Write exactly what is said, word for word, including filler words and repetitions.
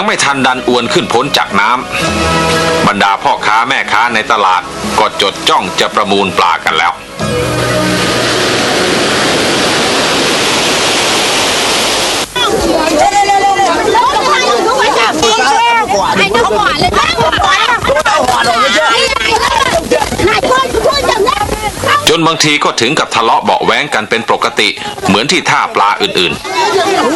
ไม่ทันดันอวนขึ้นพ้นจากน้ำบรรดาพ่อค้าแม่ค้าในตลาดก็จดจ้องจะประมูลปลากันแล้วจนบางทีก็ถึงกับทะเลาะเบาะแว้งกันเป็นปกติเหมือนที่ท่าปลาอื่นๆ